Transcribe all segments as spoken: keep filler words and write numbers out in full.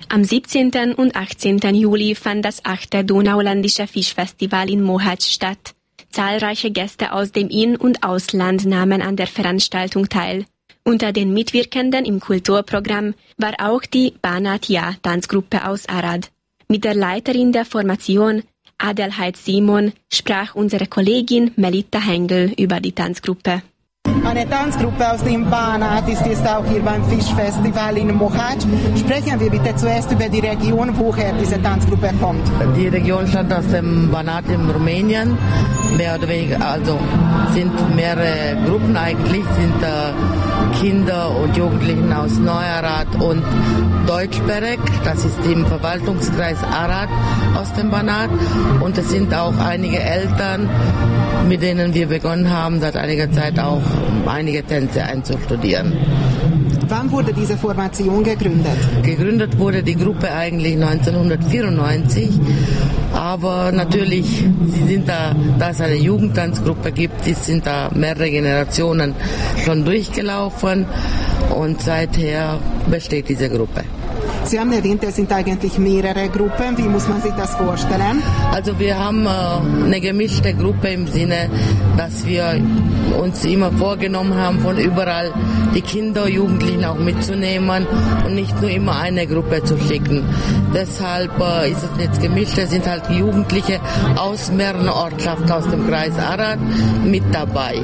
Am siebzehnten und achtzehnten Juli fand das achte Donauländische Fischfestival in Mohács statt. Zahlreiche Gäste aus dem In- und Ausland nahmen an der Veranstaltung teil. Unter den Mitwirkenden im Kulturprogramm war auch die Banat Ja Tanzgruppe aus Arad. Mit der Leiterin der Formation, Adelheid Simon, sprach unsere Kollegin Melita Hengel über die Tanzgruppe. Eine Tanzgruppe aus dem Banat ist jetzt auch hier beim Fischfestival in Mohács. Sprechen wir bitte zuerst über die Region, woher diese Tanzgruppe kommt. Die Region stammt aus dem Banat in Rumänien. Mehr oder weniger, also sind mehrere Gruppen eigentlich, sind äh, Kinder und Jugendlichen aus Neuarad und Deutschbereg. Das ist im Verwaltungskreis Arad aus dem Banat. Und es sind auch einige Eltern, mit denen wir begonnen haben, seit einiger Zeit auch einige Tänze einzustudieren. Wann wurde diese Formation gegründet? Gegründet wurde die Gruppe eigentlich neunzehnhundertvierundneunzig, aber natürlich, sie sind da, da es eine Jugendtanzgruppe gibt, sind da mehrere Generationen schon durchgelaufen und seither besteht diese Gruppe. Sie haben erwähnt, es sind eigentlich mehrere Gruppen. Wie muss man sich das vorstellen? Also wir haben äh, eine gemischte Gruppe im Sinne, dass wir uns immer vorgenommen haben, von überall die Kinder, Jugendlichen auch mitzunehmen und nicht nur immer eine Gruppe zu schicken. Deshalb äh, ist es jetzt gemischt, es sind halt Jugendliche aus mehreren Ortschaften aus dem Kreis Arad mit dabei.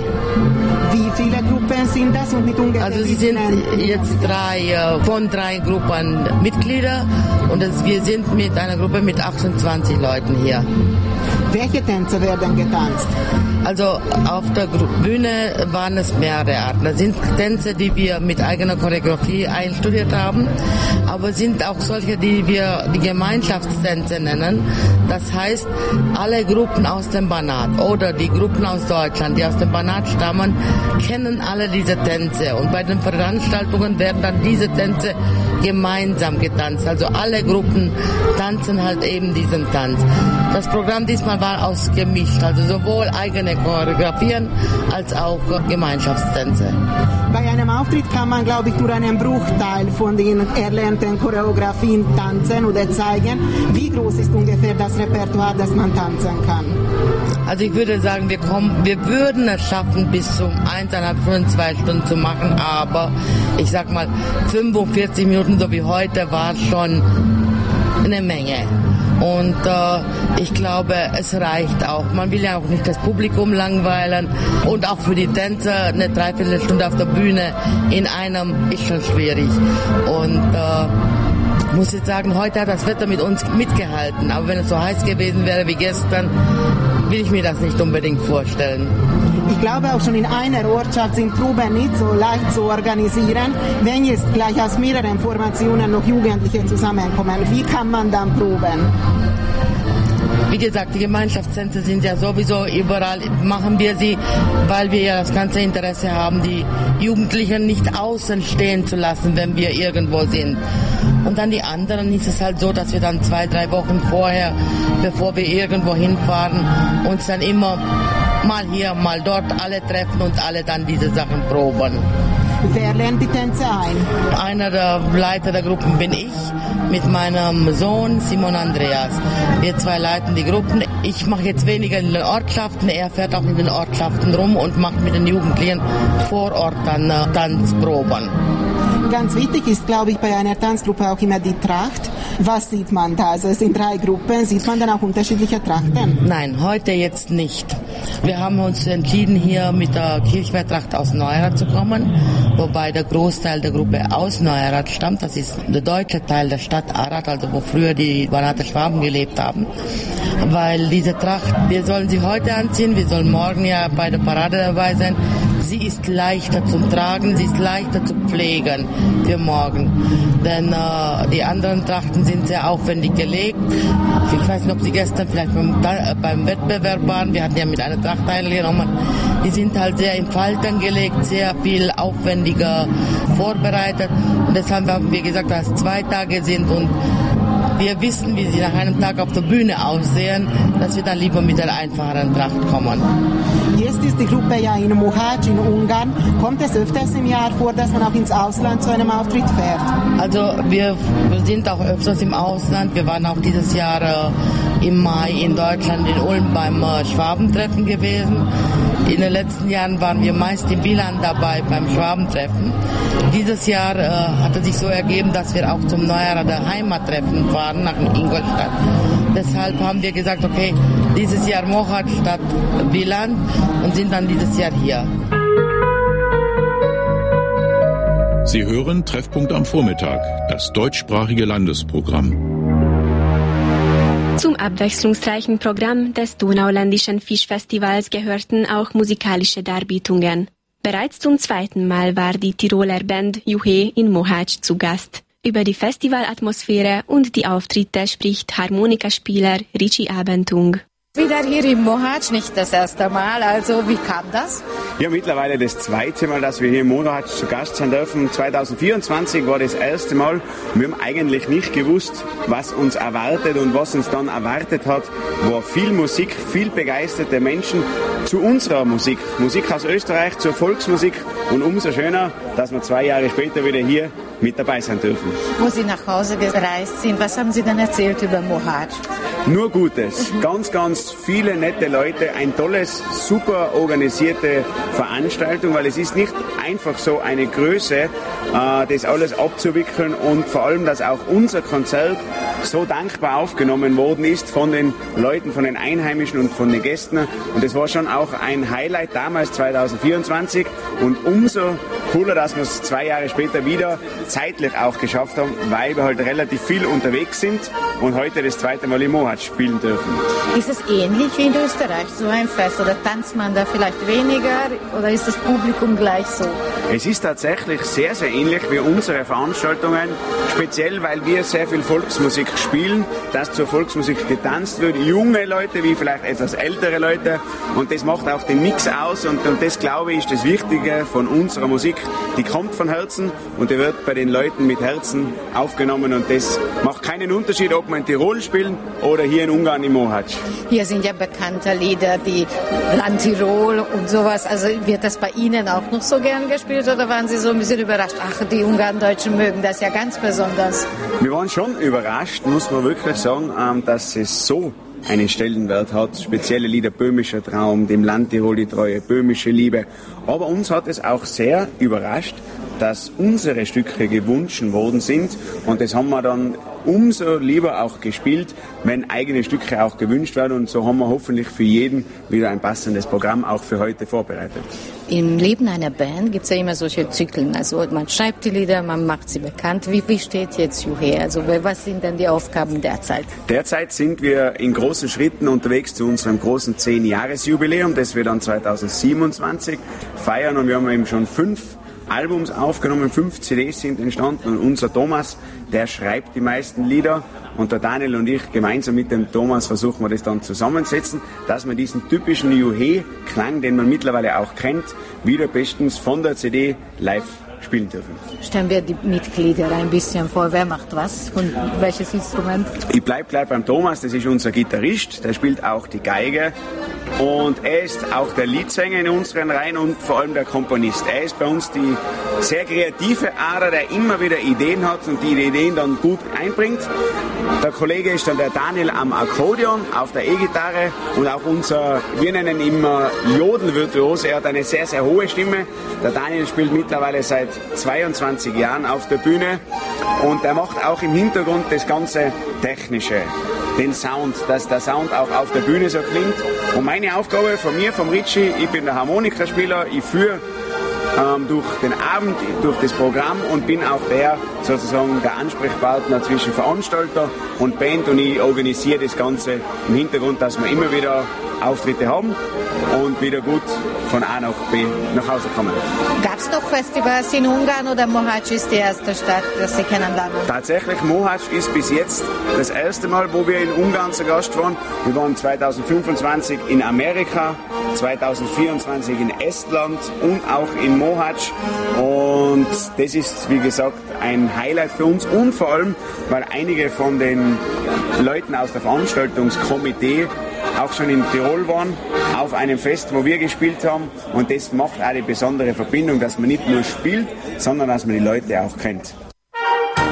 Wie viele Gruppen sind das und mit ungefähr? Also sie sind jetzt drei, äh, von drei Gruppen Mitglieder und es, wir sind mit einer Gruppe mit achtundzwanzig Leuten hier. Welche Tänze werden getanzt? Also auf der Bühne waren es mehrere Arten. Das sind Tänze, die wir mit eigener Choreografie einstudiert haben, aber sind auch solche, die wir die Gemeinschaftstänze nennen. Das heißt, alle Gruppen aus dem Banat oder die Gruppen aus Deutschland, die aus dem Banat stammen, kennen alle diese Tänze und bei den Veranstaltungen werden dann diese Tänze gemeinsam getanzt. Also alle Gruppen tanzen halt eben diesen Tanz. Das Programm diesmal war ausgemischt, also sowohl eigene Choreografien als auch Gemeinschaftstänze. Bei einem Auftritt kann man, glaube ich, nur einen Bruchteil von den erlernten Choreografien tanzen oder zeigen. Wie groß ist ungefähr das Repertoire, das man tanzen kann? Also ich würde sagen, wir kommen, wir würden es schaffen, bis zu eineinhalb Stunden, zwei Stunden zu machen, aber ich sag mal, fünfundvierzig Minuten, so wie heute, war schon eine Menge. Und äh, ich glaube, es reicht auch. Man will ja auch nicht das Publikum langweilen und auch für die Tänzer eine Dreiviertelstunde auf der Bühne in einem ist schon schwierig. Und äh, ich muss jetzt sagen, heute hat das Wetter mit uns mitgehalten, aber wenn es so heiß gewesen wäre wie gestern, will ich mir das nicht unbedingt vorstellen. Ich glaube, auch schon in einer Ortschaft sind Proben nicht so leicht zu organisieren. Wenn jetzt gleich aus mehreren Formationen noch Jugendliche zusammenkommen, wie kann man dann proben? Wie gesagt, die Gemeinschaftstänze sind ja sowieso überall, machen wir sie, weil wir ja das ganze Interesse haben, die Jugendlichen nicht außen stehen zu lassen, wenn wir irgendwo sind. Und dann die anderen ist es halt so, dass wir dann zwei, drei Wochen vorher, bevor wir irgendwo hinfahren, uns dann immer mal hier, mal dort alle treffen und alle dann diese Sachen proben. Wer lernt die Tänze ein? Einer der Leiter der Gruppen bin ich mit meinem Sohn Simon Andreas. Wir zwei leiten die Gruppen. Ich mache jetzt weniger in den Ortschaften, er fährt auch in den Ortschaften rum und macht mit den Jugendlichen vor Ort dann äh, Tanzproben. Ganz wichtig ist, glaube ich, bei einer Tanzgruppe auch immer die Tracht. Was sieht man da? Also es sind drei Gruppen. Sieht man dann auch unterschiedliche Trachten? Nein, heute jetzt nicht. Wir haben uns entschieden, hier mit der Kirchwehrtracht aus Neuarad zu kommen, wobei der Großteil der Gruppe aus Neuarad stammt. Das ist der deutsche Teil der Stadt Arad, also wo früher die Banater Schwaben gelebt haben. Weil diese Tracht, wir sollen sie heute anziehen, wir sollen morgen ja bei der Parade dabei sein. Sie ist leichter zum Tragen, sie ist leichter zu pflegen für morgen. Denn äh, die anderen Trachten sind sehr aufwendig gelegt. Ich weiß nicht, ob Sie gestern vielleicht beim, beim Wettbewerb waren. Wir hatten ja mit einer Tracht teilgenommen. Die sind halt sehr in Falten gelegt, sehr viel aufwendiger vorbereitet. Und Deshalb haben wir gesagt, dass es zwei Tage sind und wir wissen, wie sie nach einem Tag auf der Bühne aussehen, dass wir dann lieber mit der einfacheren Tracht kommen. Jetzt ist die Gruppe ja in Mohács in Ungarn. Kommt es öfters im Jahr vor, dass man auch ins Ausland zu einem Auftritt fährt? Also wir, wir sind auch öfters im Ausland. Wir waren auch dieses Jahr äh, im Mai in Deutschland, in Ulm beim äh, Schwabentreffen gewesen. In den letzten Jahren waren wir meist in Wieland dabei beim Schwabentreffen. Dieses Jahr äh, hat es sich so ergeben, dass wir auch zum Neujahr der Heimattreffen fahren nach Ingolstadt. Deshalb haben wir gesagt, okay, dieses Jahr Mohács statt Wieland und sind dann dieses Jahr hier. Sie hören Treffpunkt am Vormittag, das deutschsprachige Landesprogramm. Zum abwechslungsreichen Programm des Donauländischen Fischfestivals gehörten auch musikalische Darbietungen. Bereits zum zweiten Mal war die Tiroler Band Juhe in Mohács zu Gast. Über die Festivalatmosphäre und die Auftritte spricht Harmonikaspieler Richie Abentung. Wieder hier in Mohács, nicht das erste Mal, also wie kam das? Ja, mittlerweile das zweite Mal, dass wir hier in Mohács zu Gast sein dürfen. zwanzig vierundzwanzig war das erste Mal. Wir haben eigentlich nicht gewusst, was uns erwartet und was uns dann erwartet hat, war viel Musik, viel begeisterte Menschen zu unserer Musik. Musik aus Österreich, zur Volksmusik und umso schöner, dass wir zwei Jahre später wieder hier mit dabei sein dürfen. Wo Sie nach Hause gereist sind, was haben Sie denn erzählt über Mohács? Nur Gutes. Mhm. Ganz, ganz viele nette Leute. Ein tolles, super organisierte Veranstaltung, weil es ist nicht einfach so eine Größe, äh, das alles abzuwickeln und vor allem, dass auch unser Konzert so dankbar aufgenommen worden ist von den Leuten, von den Einheimischen und von den Gästen. Und das war schon auch ein Highlight damals, zwanzig vierundzwanzig. Und umso cooler, dass wir es zwei Jahre später wieder zeitlich auch geschafft haben, weil wir halt relativ viel unterwegs sind und heute das zweite Mal in Mohács spielen dürfen. Ist es ähnlich wie in Österreich, so ein Fest? Oder tanzt man da vielleicht weniger? Oder ist das Publikum gleich so? Es ist tatsächlich sehr, sehr ähnlich wie unsere Veranstaltungen. Speziell, weil wir sehr viel Volksmusik spielen, dass zur Volksmusik getanzt wird. Junge Leute wie vielleicht etwas ältere Leute. Und das macht auch den Mix aus. Und, und das, glaube ich, ist das Wichtige von unserer Musik. Die kommt von Herzen und die wird bei den Leuten mit Herzen aufgenommen. Und das macht keinen Unterschied, ob wir in Tirol spielen oder hier in Ungarn in Mohács. Hier sind ja bekannte Lieder, die Land Tirol und sowas. Also wird das bei Ihnen auch noch so gern gespielt oder waren Sie so ein bisschen überrascht? Ach, die Ungarn-Deutschen mögen das ja ganz besonders. Wir waren schon überrascht, muss man wirklich sagen, dass es so einen Stellenwert hat. Spezielle Lieder, Böhmischer Traum, dem Land Tirol die Treue, Böhmische Liebe. Aber uns hat es auch sehr überrascht, dass unsere Stücke gewünscht worden sind und das haben wir dann umso lieber auch gespielt, wenn eigene Stücke auch gewünscht werden und so haben wir hoffentlich für jeden wieder ein passendes Programm auch für heute vorbereitet. Im Leben einer Band gibt es ja immer solche Zyklen, also man schreibt die Lieder, man macht sie bekannt. Wie, wie steht jetzt Juhe? Also was sind denn die Aufgaben derzeit? Derzeit sind wir in großen Schritten unterwegs zu unserem großen zehn-Jahres-Jubiläum, das wir dann zwanzig siebenundzwanzig feiern und wir haben eben schon fünf Albums aufgenommen, fünf C Ds sind entstanden und unser Thomas, der schreibt die meisten Lieder und der Daniel und ich gemeinsam mit dem Thomas versuchen wir das dann zusammensetzen, dass wir diesen typischen Juhe-Klang, den man mittlerweile auch kennt, wieder bestens von der C D live spielen dürfen. Stellen wir die Mitglieder ein bisschen vor, wer macht was und welches Instrument? Ich bleibe gleich beim Thomas, das ist unser Gitarrist, der spielt auch die Geige und er ist auch der Leadsänger in unseren Reihen und vor allem der Komponist. Er ist bei uns die sehr kreative Ader, der immer wieder Ideen hat und die Ideen dann gut einbringt. Der Kollege ist dann der Daniel am Akkordeon, auf der E-Gitarre und auch unser, wir nennen ihn immer Jodelvirtuos, er hat eine sehr, sehr hohe Stimme. Der Daniel spielt mittlerweile seit zweiundzwanzig Jahren auf der Bühne und er macht auch im Hintergrund das ganze Technische, den Sound, dass der Sound auch auf der Bühne so klingt. Und meine Aufgabe von mir, vom Richie, ich bin der Harmonikaspieler, ich führe ähm, durch den Abend, durch das Programm und bin auch der, sozusagen der Ansprechpartner zwischen Veranstalter und Band und ich organisiere das Ganze im Hintergrund, dass wir immer wieder Auftritte haben und wieder gut von A nach B nach Hause kommen. Gab es noch Festivals in Ungarn oder Mohács ist die erste Stadt, das Sie kennenlernen? Tatsächlich, Mohács ist bis jetzt das erste Mal, wo wir in Ungarn zu Gast waren. Wir waren zweitausendfünfundzwanzig in Amerika, zweitausendvierundzwanzig in Estland und auch in Mohács. Und das ist, wie gesagt, ein Highlight für uns und vor allem, weil einige von den Leuten aus der Veranstaltungskomitee auch schon in Tirol waren, auf einem Fest, wo wir gespielt haben. Und das macht auch die besondere Verbindung, dass man nicht nur spielt, sondern dass man die Leute auch kennt.